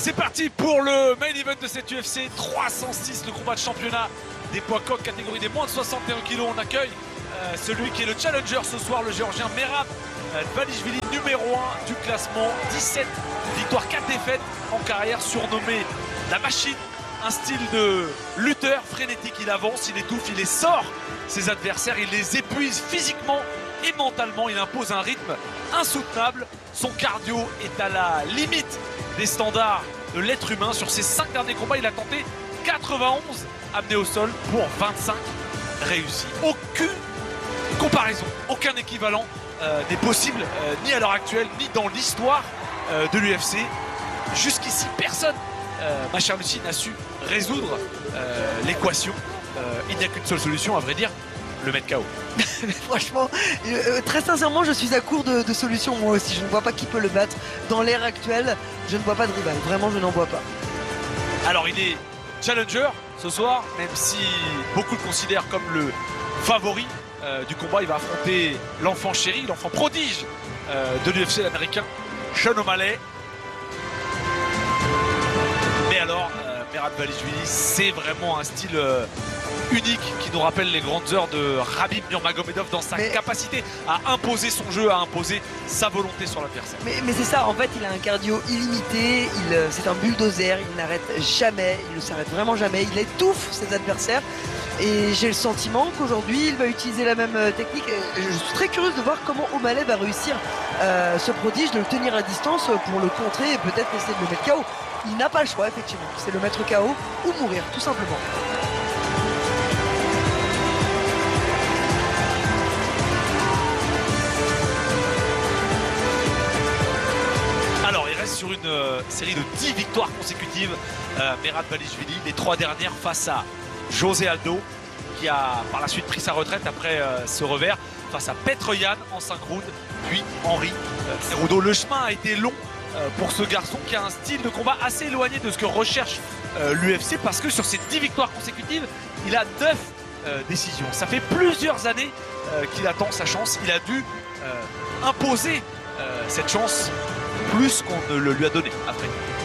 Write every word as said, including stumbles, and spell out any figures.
c'est parti pour le main event de cette U F C trois cent six, le combat de championnat des poids coqs, catégorie des moins de soixante et un kilos. On accueille euh, celui qui est le challenger ce soir, le géorgien Merab euh, Dvalishvili, numéro un du classement, dix-sept victoires, quatre défaites en carrière, surnommé la machine. Un style de lutteur frénétique, il avance, il étouffe, il les sort ses adversaires, il les épuise physiquement et mentalement, il impose un rythme insoutenable. Son cardio est à la limite des standards de l'être humain. Sur ses cinq derniers combats, il a tenté quatre-vingt-onze amenés au sol pour vingt-cinq réussis. Aucune comparaison, aucun équivalent euh, n'est possible, euh, ni à l'heure actuelle, ni dans l'histoire euh, de l'U F C. Jusqu'ici, personne, euh, ma chère Lucie, n'a su résoudre euh, l'équation. Euh, il n'y a qu'une seule solution, à vrai dire, le mettre K O. Franchement, euh, très sincèrement, je suis à court de, de solutions moi aussi. Je ne vois pas qui peut le battre. Dans l'ère actuelle, je ne vois pas de rival. Vraiment, je n'en vois pas. Alors, il est challenger ce soir, même si beaucoup le considèrent comme le favori euh, du combat. Il va affronter l'enfant chéri, l'enfant prodige euh, de l'U F C, l'américain Sean O'Malley. Mais alors, euh, Merab Dvalishvili, c'est vraiment un style euh, unique qui nous rappelle les grandes heures de Khabib Nurmagomedov dans sa mais... capacité à imposer son jeu, à imposer sa volonté sur l'adversaire. Mais, mais c'est ça, en fait, il a un cardio illimité, il, c'est un bulldozer, il n'arrête jamais, il ne s'arrête vraiment jamais, il étouffe ses adversaires. Et j'ai le sentiment qu'aujourd'hui, il va utiliser la même technique. Et je suis très curieuse de voir comment O'Malley va réussir euh, ce prodige, de le tenir à distance pour le contrer et peut-être essayer de le mettre K O. Il n'a pas le choix, effectivement. C'est le mettre K O ou mourir, tout simplement. Alors, il reste sur une euh, série de dix victoires consécutives. Euh, Merab Dvalishvili, les trois dernières face à José Aldo, qui a par la suite pris sa retraite après euh, ce revers, face à Petr Yan en cinq rounds, puis Henry euh, Cejudo. Le chemin a été long euh, pour ce garçon qui a un style de combat assez éloigné de ce que recherche euh, l'U F C, parce que sur ces dix victoires consécutives, il a neuf euh, décisions. Ça fait plusieurs années euh, qu'il attend sa chance. Il a dû euh, imposer euh, cette chance plus qu'on ne le lui a donné après.